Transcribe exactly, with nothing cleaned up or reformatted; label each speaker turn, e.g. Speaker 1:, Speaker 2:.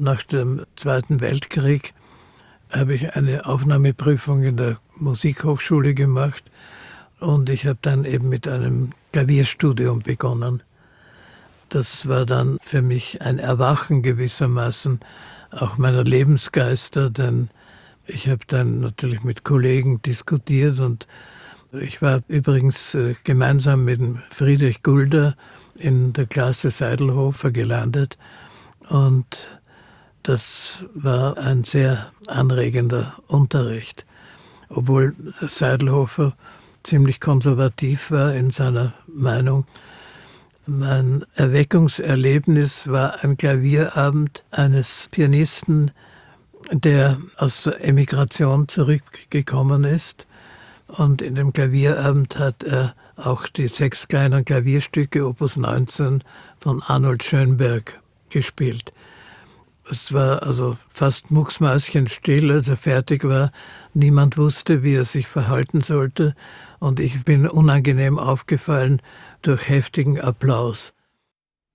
Speaker 1: nach dem Zweiten Weltkrieg habe ich eine Aufnahmeprüfung in der Musikhochschule gemacht und ich habe dann eben mit einem Klavierstudium begonnen. Das war dann für mich ein Erwachen gewissermaßen auch meiner Lebensgeister, denn ich habe dann natürlich mit Kollegen diskutiert und ich war übrigens gemeinsam mit Friedrich Gulder in der Klasse Seidelhofer gelandet und das war ein sehr anregender Unterricht, obwohl Seidelhofer ziemlich konservativ war in seiner Meinung. Mein Erweckungserlebnis war ein Klavierabend eines Pianisten, der aus der Emigration zurückgekommen ist. Und in dem Klavierabend hat er auch die sechs kleinen Klavierstücke Opus neunzehn von Arnold Schönberg gespielt. Es war also fast mucksmäuschenstill, als er fertig war. Niemand wusste, wie er sich verhalten sollte. Und ich bin unangenehm aufgefallen durch heftigen Applaus.